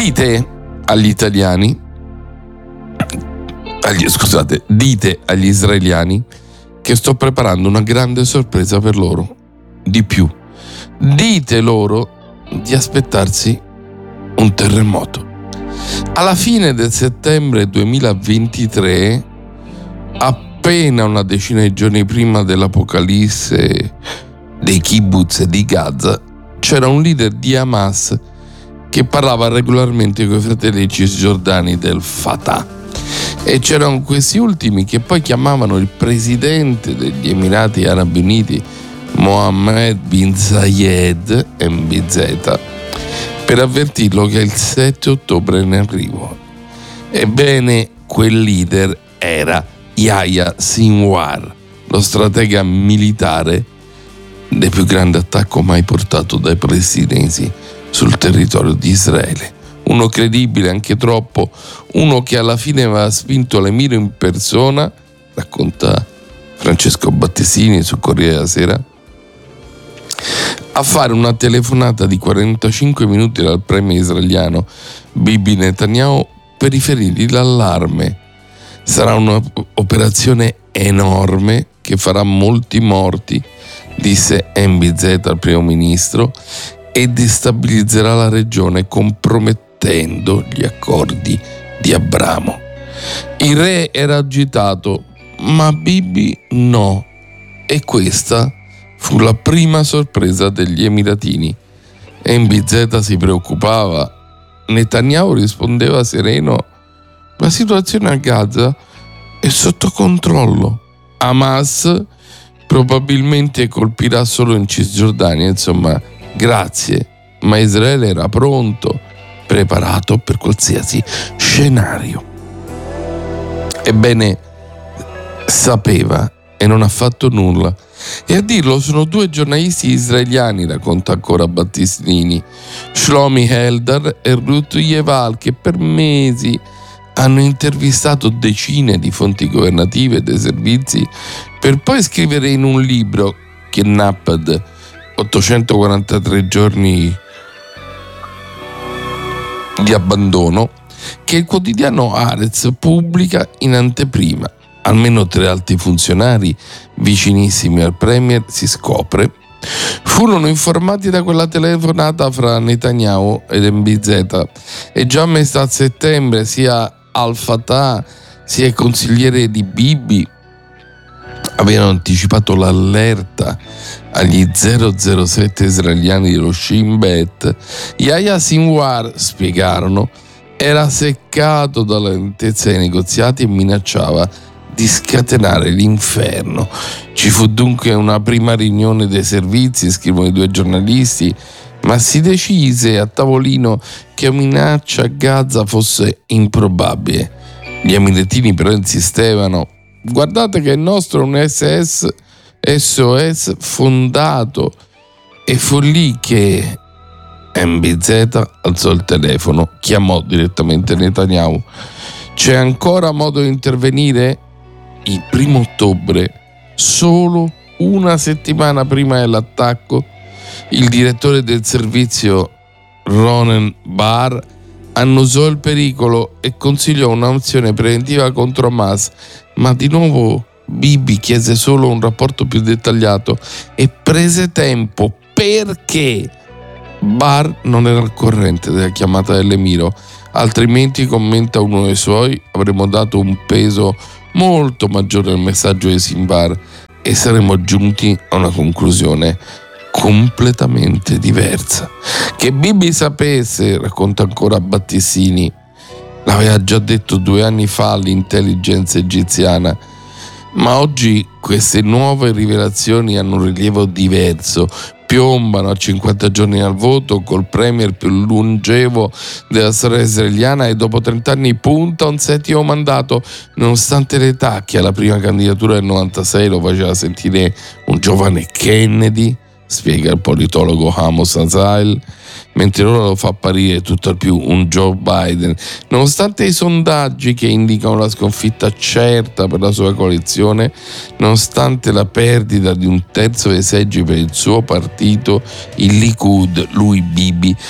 Dite agli israeliani che sto preparando una grande sorpresa per loro. Di più, dite loro di aspettarsi un terremoto. Alla fine del settembre 2023, appena una decina di giorni prima dell'apocalisse dei kibbutz di Gaza, c'era un leader di Hamas che parlava regolarmente con i fratelli cisgiordani del Fatah, e c'erano questi ultimi che poi chiamavano il presidente degli Emirati Arabi Uniti, Mohammed bin Zayed MBZ, per avvertirlo che il 7 ottobre è in arrivo. Ebbene, quel leader era Yahya Sinwar, lo stratega militare del più grande attacco mai portato dai palestinesi sul territorio di Israele. Uno credibile, anche troppo, uno che alla fine aveva spinto l'emiro in persona, racconta Francesco Battesini su Corriere della Sera, a fare una telefonata di 45 minuti dal premier israeliano Bibi Netanyahu per riferirgli l'allarme. Sarà un'operazione enorme che farà molti morti, disse MBZ al primo ministro, e destabilizzerà la regione compromettendo gli accordi di Abramo. Il re era agitato, ma Bibi no, e questa fu la prima sorpresa degli emiratini. MBZ si preoccupava, Netanyahu rispondeva sereno: la situazione a Gaza è sotto controllo. Hamas probabilmente colpirà solo in Cisgiordania, insomma, grazie, ma Israele era pronto, preparato per qualsiasi scenario. Ebbene, sapeva e non ha fatto nulla. E a dirlo sono due giornalisti israeliani, racconta ancora Battistini, Shlomi Eldar e Ruth Yeval, che per mesi hanno intervistato decine di fonti governative e dei servizi per poi scrivere in un libro, Kidnapped, 843 giorni di abbandono, che il quotidiano Haaretz pubblica in anteprima. Almeno 3 alti funzionari vicinissimi al premier, si scopre, furono informati da quella telefonata fra Netanyahu ed MBZ, e già a metà settembre sia al-Fatah sia il consigliere di Bibi avevano anticipato l'allerta agli 007 israeliani dello Shin Bet. Yahya Sinwar, spiegarono, era seccato dalla lentezza dei negoziati e minacciava di scatenare l'inferno. Ci fu dunque una prima riunione dei servizi, scrivono i 2 giornalisti, ma si decise a tavolino che una minaccia a Gaza fosse improbabile. Gli emiratini però insistevano: guardate che il nostro è un SOS fondato. E fu lì che MBZ alzò il telefono, chiamò direttamente Netanyahu. C'è ancora modo di intervenire? Il 1 ottobre, solo una settimana prima dell'attacco, il direttore del servizio Ronen Bar annusò il pericolo e consigliò un'azione preventiva contro Hamas, ma di nuovo Bibi chiese solo un rapporto più dettagliato e prese tempo perché Bar non era al corrente della chiamata dell'emiro, altrimenti, commenta uno dei suoi, avremmo dato un peso molto maggiore al messaggio di Sinwar e saremmo giunti a una conclusione completamente diversa. Che Bibi sapesse, racconta ancora Battistini, l'aveva già detto 2 anni fa all'intelligence egiziana, ma oggi queste nuove rivelazioni hanno un rilievo diverso, piombano a 50 giorni dal voto col premier più longevo della storia israeliana e dopo 30 anni punta a un 7° mandato, nonostante l'età che alla prima candidatura del 96 lo faceva sentire un giovane Kennedy, spiega il politologo Amos Azael, mentre ora lo fa apparire tutt'al più un Joe Biden, nonostante i sondaggi che indicano la sconfitta certa per la sua coalizione, nonostante la perdita di 1/3 dei seggi per il suo partito, il Likud, lui Bibi,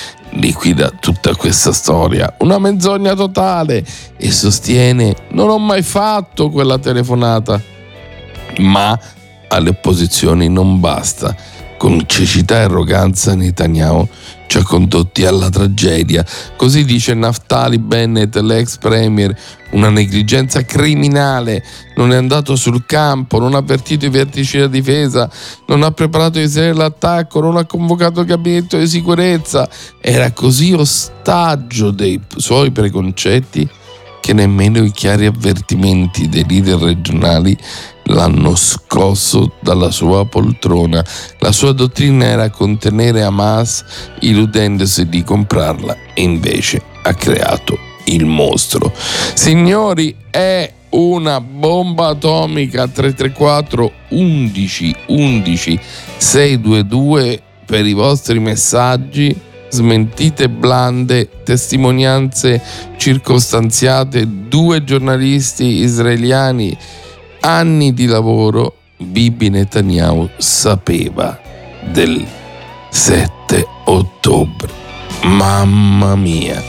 liquida tutta questa storia, una menzogna totale, e sostiene: non ho mai fatto quella telefonata. Ma alle opposizioni non basta. Con cecità e arroganza Netanyahu ci ha condotti alla tragedia. Così dice Naftali Bennett, l'ex premier: una negligenza criminale. Non è andato sul campo, non ha avvertito i vertici della difesa, non ha preparato Israele all'attacco, non ha convocato il gabinetto di sicurezza. Era così ostaggio dei suoi preconcetti che nemmeno i chiari avvertimenti dei leader regionali l'hanno scosso dalla sua poltrona. La sua dottrina era contenere Hamas illudendosi di comprarla, e invece ha creato il mostro. Signori, è una bomba atomica. 334 11 11 622 per i vostri messaggi, smentite blande, testimonianze circostanziate, 2 giornalisti israeliani, anni di lavoro. Bibi Netanyahu sapeva del 7 ottobre. Mamma mia.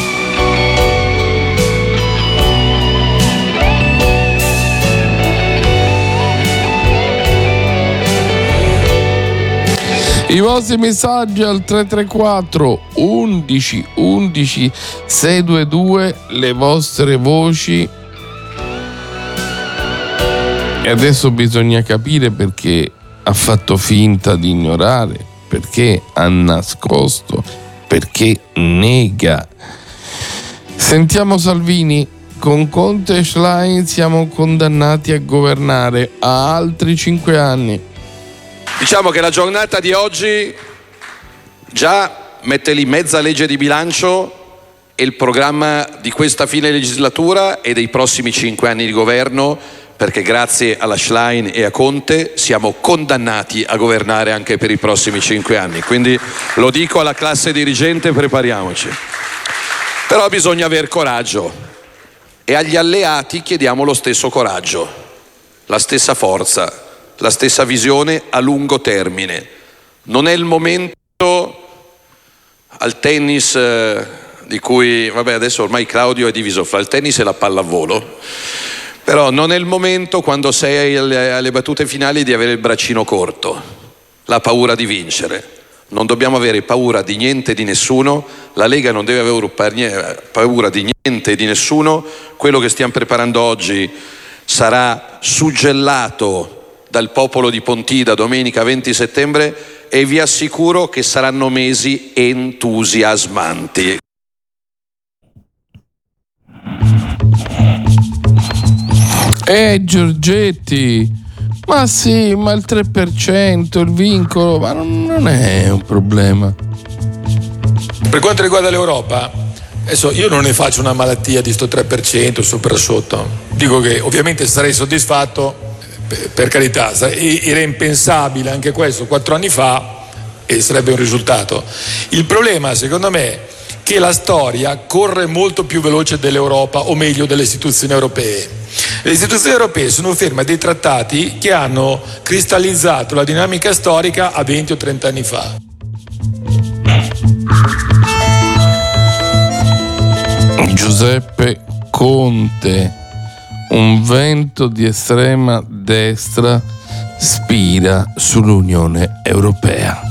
I vostri messaggi al 334 11 11 622, le vostre voci. E adesso bisogna capire perché ha fatto finta di ignorare, perché ha nascosto, perché nega. Sentiamo Salvini: con Conte e Schlein siamo condannati a governare a altri 5 anni. Diciamo che la giornata di oggi già mette lì mezza legge di bilancio e il programma di questa fine legislatura e dei prossimi 5 anni di governo, perché grazie alla Schlein e a Conte siamo condannati a governare anche per i prossimi 5 anni. Quindi lo dico alla classe dirigente: prepariamoci. Però bisogna aver coraggio, e agli alleati chiediamo lo stesso coraggio, la stessa forza, la stessa visione a lungo termine. Non è il momento al tennis di cui, vabbè, adesso ormai Claudio è diviso fra il tennis e la pallavolo, però non è il momento, quando sei alle battute finali, di avere il braccino corto, la paura di vincere. Non dobbiamo avere paura di niente e di nessuno. La Lega non deve avere paura di niente e di nessuno. Quello che stiamo preparando oggi sarà suggellato dal popolo di Pontida domenica 20 settembre e vi assicuro che saranno mesi entusiasmanti. Giorgetti, ma sì, ma il 3%, il vincolo, ma non è un problema. Per quanto riguarda l'Europa, adesso io non ne faccio una malattia di sto 3%, sopra sotto. Dico che ovviamente sarei soddisfatto, per carità, era impensabile anche questo 4 anni fa e sarebbe un risultato. Il problema, secondo me, è che la storia corre molto più veloce dell'Europa, o meglio delle istituzioni europee. Le istituzioni europee sono ferme a dei trattati che hanno cristallizzato la dinamica storica a 20 o 30 anni fa. Giuseppe Conte: un vento di estrema destra spira sull'Unione Europea.